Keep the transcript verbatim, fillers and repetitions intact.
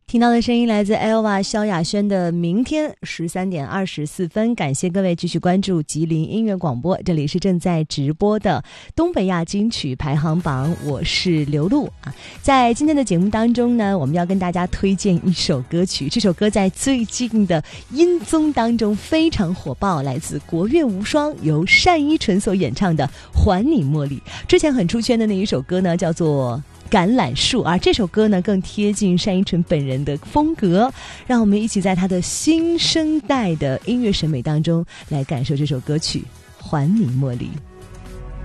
听到的声音来自 Elva 萧亚轩的《明天》，十三点二十四分。感谢各位继续关注吉林音乐广播，这里是正在直播的东北亚金曲排行榜，我是刘露啊。在今天的节目当中呢，我们要跟大家推荐一首歌曲，这首歌在最近的音综当中非常火爆，来自国乐无双，由单依纯所演唱的《还你茉莉》。之前很出圈的那一首歌呢，叫做橄榄树，而这首歌呢更贴近单依纯本人的风格，让我们一起在她的新生代的音乐审美当中来感受这首歌曲《还你茉莉》。